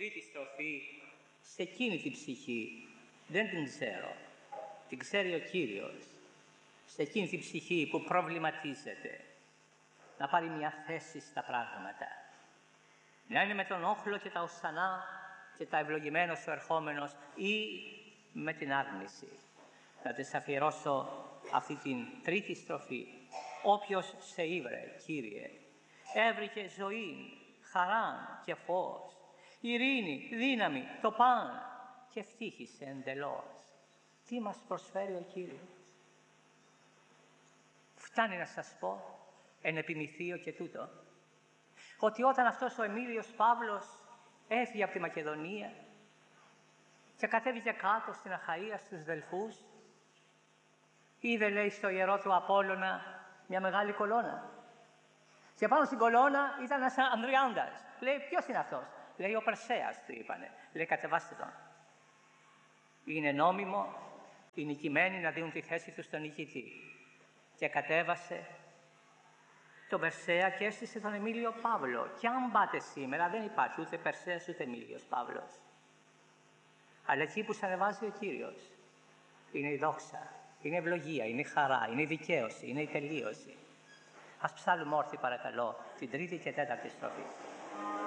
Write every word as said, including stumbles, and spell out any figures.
τρίτη στροφή, σε εκείνη την ψυχή, δεν την ξέρω, την ξέρει ο Κύριος, σε εκείνη την ψυχή που προβληματίζεται, να πάρει μια θέση στα πράγματα. Να είναι με τον όχλο και τα οσανά και τα ευλογημένος ο ερχόμενος ή με την άρνηση. Να της αφιερώσω αυτή την τρίτη στροφή. Όποιος σε ήβρε, Κύριε, έβρικε ζωή, χαρά και φως, ειρήνη, δύναμη, το παν και ευτύχησε εντελώς. Τι μας προσφέρει ο Κύριος? Φτάνει να σας πω, εν επιμηθείο και τούτο, ότι όταν αυτός ο Εμίλιος Παύλος έφυγε από τη Μακεδονία και κατέβηκε κάτω στην Αχαΐα στους Δελφούς, είδε, λέει, στο ιερό του Απόλλωνα μια μεγάλη κολόνα. Και πάνω στην κολόνα ήταν ένας Ανδριάντας. Λέει, ποιος είναι αυτός? Λέει, ο Περσέας, του είπανε. Λέει, κατεβάστε τον. Είναι νόμιμο οι νικημένοι να δίνουν τη θέση του στον νικητή. Και κατέβασε τον Περσέα και έστησε τον Εμίλιο Παύλο. Και αν πάτε σήμερα, δεν υπάρχει ούτε Περσέας ούτε Εμίλιος Παύλος. Αλλά εκεί που σε ανεβάζει ο Κύριος, είναι η δόξα, είναι η ευλογία, είναι η χαρά, είναι η δικαίωση, είναι η τελείωση. Ας ψάλουμε όρθιοι, παρακαλώ, την τρίτη και τέταρτη στροφή.